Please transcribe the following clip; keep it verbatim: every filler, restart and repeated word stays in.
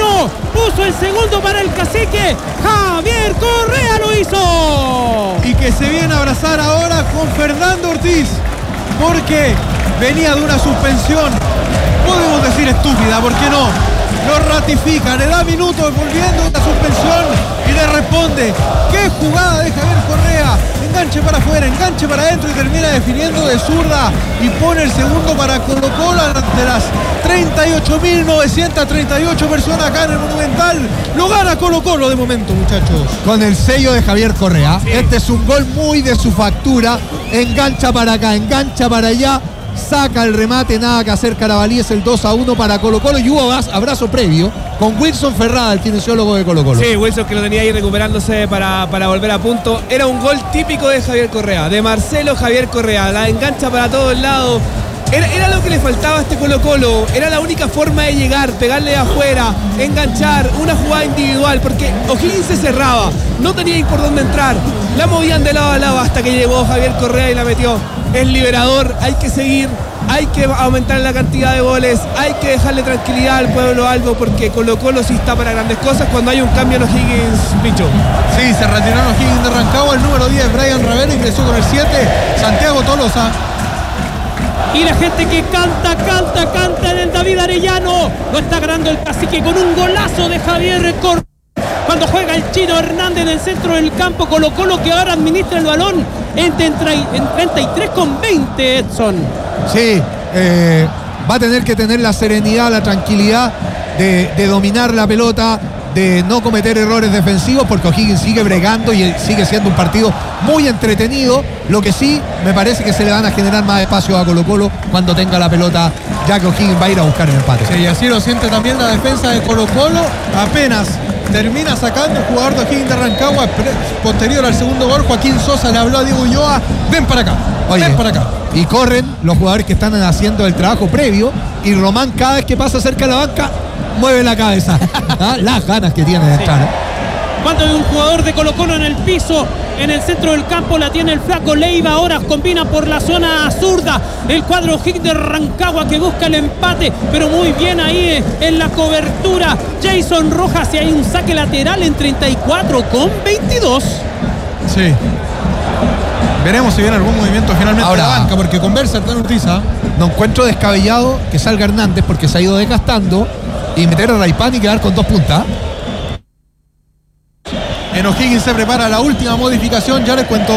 Arellano puso el segundo para el cacique. Javier Correa lo hizo. Y que se viene a abrazar ahora con Fernando Ortiz, porque venía de una suspensión, podemos decir estúpida, ¿por qué no? Lo ratifica, le da minutos volviendo esta suspensión y le responde. ¡Qué jugada de Javier Correa! Enganche para afuera, enganche para adentro y termina definiendo de zurda y pone el segundo para Colo Colo ante las treinta y ocho mil novecientas treinta y ocho personas acá en el Monumental. Lo gana Colo Colo de momento, muchachos. Con el sello de Javier Correa. Sí. Este es un gol muy de su factura. Engancha para acá, engancha para allá. Saca el remate, nada que hacer Carabalí, es el dos a uno para Colo Colo y hubo abrazo previo con Wilson Ferrada, el kinesiólogo de Colo Colo. Sí, Wilson que lo tenía ahí recuperándose para, para volver a punto. Era un gol típico de Javier Correa, de Marcelo Javier Correa, la engancha para todos lados. Era, era lo que le faltaba a este Colo Colo, era la única forma de llegar, pegarle de afuera, enganchar, una jugada individual, porque O'Higgins se cerraba, no tenía por dónde entrar, la movían de lado a lado hasta que llegó Javier Correa y la metió. Es liberador, hay que seguir, hay que aumentar la cantidad de goles, hay que dejarle tranquilidad al pueblo algo, porque Colo Colo sí está para grandes cosas cuando hay un cambio en O'Higgins, bicho. Sí, se retiraron O'Higgins de Rancagua, el número diez, Brian Ravelo, ingresó con el siete, Santiago Tolosa. Y la gente que canta, canta, canta en el David Arellano. Lo está ganando el cacique con un golazo de Javier Correa. Cuando juega el Chino Hernández en el centro del campo, Colo Colo que ahora administra el balón en treinta y tres con veinte, Edson. Sí, eh, va a tener que tener la serenidad, la tranquilidad de, de dominar la pelota, de no cometer errores defensivos, porque O'Higgins sigue bregando y sigue siendo un partido muy entretenido. Lo que sí, me parece que se le van a generar más espacio a Colo Colo cuando tenga la pelota, ya que O'Higgins va a ir a buscar el empate. Sí, y así lo siente también la defensa de Colo Colo. Apenas termina sacando el jugador de O'Higgins de Rancagua, posterior al segundo gol, Joaquín Sosa le habló a Diego Ulloa, ven para acá, Oye, ven para acá. Y corren los jugadores que están haciendo el trabajo previo, y Román cada vez que pasa cerca de la banca mueve la cabeza. ¿Ah? Las ganas que tiene de sí. estar. ¿eh? Cuando hay un jugador de Colo Colo en el piso, en el centro del campo la tiene el flaco Leiva, ahora combina por la zona zurda el cuadro O'Higgins de Rancagua que busca el empate, pero muy bien ahí en la cobertura Jason Rojas, y hay un saque lateral en treinta y cuatro con veintidós. Sí. Veremos si viene algún movimiento finalmente ahora, de la banca, porque conversa el Urtiza. No encuentro descabellado que salga Hernández, porque se ha ido desgastando, y meter a Raipán y quedar con dos puntas. En O'Higgins se prepara la última modificación, ya les cuento.